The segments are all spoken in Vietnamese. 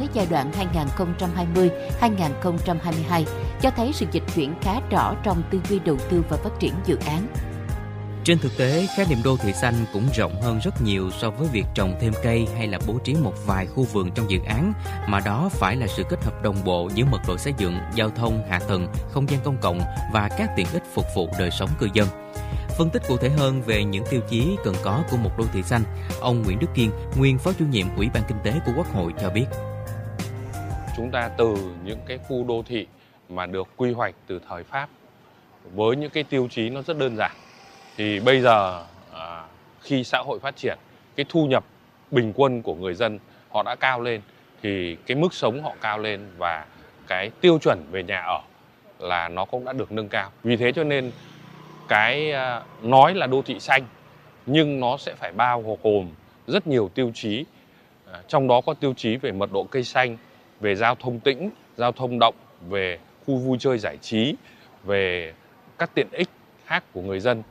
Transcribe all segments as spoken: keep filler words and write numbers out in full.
giai đoạn hai nghìn không trăm hai mươi đến hai nghìn không trăm hai mươi hai cho thấy sự dịch chuyển khá rõ trong tư duy đầu tư và phát triển dự án. Trên thực tế, khái niệm đô thị xanh cũng rộng hơn rất nhiều so với việc trồng thêm cây hay là bố trí một vài khu vườn trong dự án, mà đó phải là sự kết hợp đồng bộ giữa mật độ xây dựng, giao thông, hạ tầng, không gian công cộng và các tiện ích phục vụ đời sống cư dân. Phân tích cụ thể hơn về những tiêu chí cần có của một đô thị xanh, ông Nguyễn Đức Kiên, nguyên Phó Chủ nhiệm Ủy ban Kinh tế của Quốc hội cho biết. Chúng ta từ những cái khu đô thị mà được quy hoạch từ thời Pháp với những cái tiêu chí nó rất đơn giản. Thì bây giờ à, khi xã hội phát triển, cái thu nhập bình quân của người dân họ đã cao lên, thì cái mức sống họ cao lên và cái tiêu chuẩn về nhà ở là nó cũng đã được nâng cao. Vì thế cho nên cái à, nói là đô thị xanh nhưng nó sẽ phải bao gồm rất nhiều tiêu chí, à, trong đó có tiêu chí về mật độ cây xanh, về giao thông tĩnh, giao thông động, về khu vui chơi giải trí, về các tiện ích khác của người dân.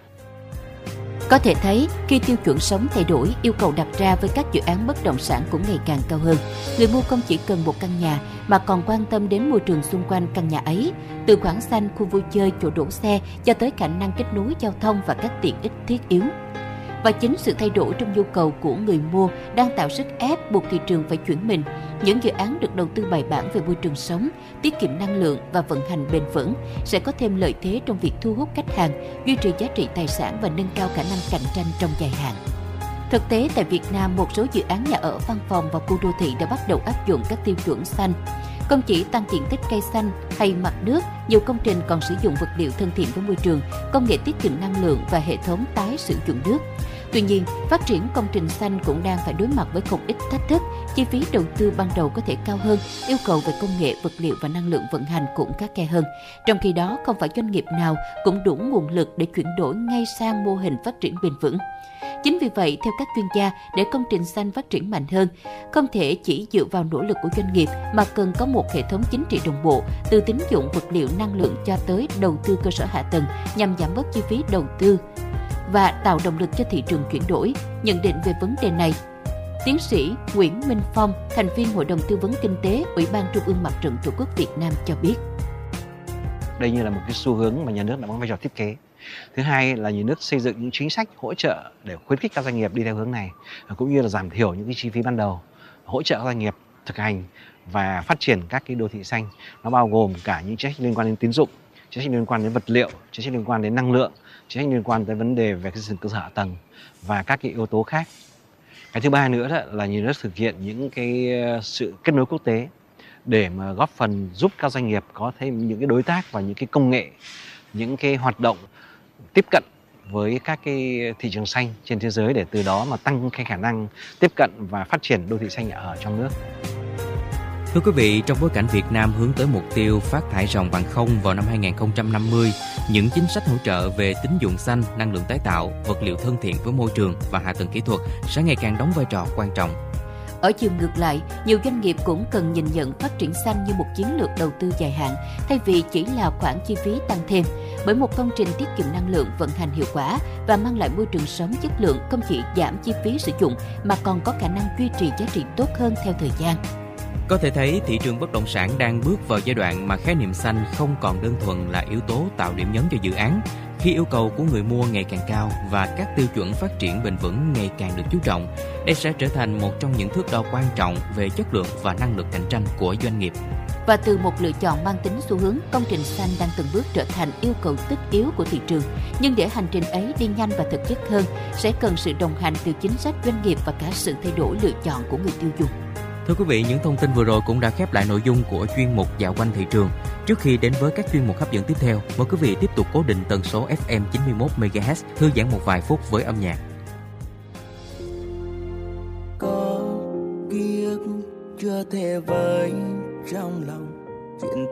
Có thể thấy, khi tiêu chuẩn sống thay đổi, yêu cầu đặt ra với các dự án bất động sản cũng ngày càng cao hơn. Người mua không chỉ cần một căn nhà mà còn quan tâm đến môi trường xung quanh căn nhà ấy, từ khoảng xanh, khu vui chơi, chỗ đổ xe cho tới khả năng kết nối giao thông và các tiện ích thiết yếu. Và chính sự thay đổi trong nhu cầu của người mua đang tạo sức ép buộc thị trường phải chuyển mình. Những dự án được đầu tư bài bản về môi trường sống, tiết kiệm năng lượng và vận hành bền vững sẽ có thêm lợi thế trong việc thu hút khách hàng, duy trì giá trị tài sản và nâng cao khả năng cạnh tranh trong dài hạn. Thực tế, tại Việt Nam, một số dự án nhà ở văn phòng và khu đô thị đã bắt đầu áp dụng các tiêu chuẩn xanh. Không chỉ tăng diện tích cây xanh hay mặt nước, nhiều công trình còn sử dụng vật liệu thân thiện với môi trường, công nghệ tiết kiệm năng lượng và hệ thống tái sử dụng nước. Tuy nhiên, phát triển công trình xanh cũng đang phải đối mặt với không ít thách thức, chi phí đầu tư ban đầu có thể cao hơn, yêu cầu về công nghệ, vật liệu và năng lượng vận hành cũng khắt khe hơn. Trong khi đó, không phải doanh nghiệp nào cũng đủ nguồn lực để chuyển đổi ngay sang mô hình phát triển bền vững. Chính vì vậy, theo các chuyên gia, để công trình xanh phát triển mạnh hơn, không thể chỉ dựa vào nỗ lực của doanh nghiệp mà cần có một hệ thống chính trị đồng bộ, từ tín dụng, vật liệu, năng lượng cho tới đầu tư cơ sở hạ tầng nhằm giảm bớt chi phí đầu tư và tạo động lực cho thị trường chuyển đổi. Nhận định về vấn đề này, tiến sĩ Nguyễn Minh Phong, thành viên Hội đồng Tư vấn Kinh tế, Ủy ban Trung ương Mặt trận Tổ quốc Việt Nam cho biết. Đây như là một cái xu hướng mà nhà nước đã có vai trò thiết kế. Thứ hai là nhà nước xây dựng những chính sách hỗ trợ để khuyến khích các doanh nghiệp đi theo hướng này, cũng như là giảm thiểu những cái chi phí ban đầu, hỗ trợ các doanh nghiệp thực hành và phát triển các cái đô thị xanh. Nó bao gồm cả những chính sách liên quan đến tín dụng, chính sách liên quan đến vật liệu, chính sách liên quan đến năng lượng, chính sách liên quan tới vấn đề về cái cơ sở hạ tầng và các cái yếu tố khác. Cái thứ ba nữa đó là nhà nước thực hiện những cái sự kết nối quốc tế để mà góp phần giúp các doanh nghiệp có thêm những cái đối tác và những cái công nghệ, những cái hoạt động tiếp cận với các cái thị trường xanh trên thế giới, để từ đó mà tăng cái khả năng tiếp cận và phát triển đô thị xanh ở trong nước. Thưa quý vị, trong bối cảnh Việt Nam hướng tới mục tiêu phát thải ròng bằng không vào năm hai nghìn không trăm năm mươi, những chính sách hỗ trợ về tín dụng xanh, năng lượng tái tạo, vật liệu thân thiện với môi trường và hạ tầng kỹ thuật sẽ ngày càng đóng vai trò quan trọng. Ở chiều ngược lại, nhiều doanh nghiệp cũng cần nhìn nhận phát triển xanh như một chiến lược đầu tư dài hạn, thay vì chỉ là khoản chi phí tăng thêm. Bởi một công trình tiết kiệm năng lượng, vận hành hiệu quả và mang lại môi trường sống chất lượng không chỉ giảm chi phí sử dụng mà còn có khả năng duy trì giá trị tốt hơn theo thời gian. Có thể thấy thị trường bất động sản đang bước vào giai đoạn mà khái niệm xanh không còn đơn thuần là yếu tố tạo điểm nhấn cho dự án, khi yêu cầu của người mua ngày càng cao và các tiêu chuẩn phát triển bền vững ngày càng được chú trọng. Đây sẽ trở thành một trong những thước đo quan trọng về chất lượng và năng lực cạnh tranh của doanh nghiệp. Và từ một lựa chọn mang tính xu hướng, công trình xanh đang từng bước trở thành yêu cầu tất yếu của thị trường. Nhưng để hành trình ấy đi nhanh và thực chất hơn, sẽ cần sự đồng hành từ chính sách doanh nghiệp và cả sự thay đổi lựa chọn của người tiêu dùng. Thưa quý vị, những thông tin vừa rồi cũng đã khép lại nội dung của chuyên mục Dạo quanh thị trường. Trước khi đến với các chuyên mục hấp dẫn tiếp theo, mời quý vị tiếp tục cố định tần số ép em chín mươi mốt mê ga héc, thư giãn một vài phút với âm nhạc. Có ký ức chưa thể vơi trong lòng chuyện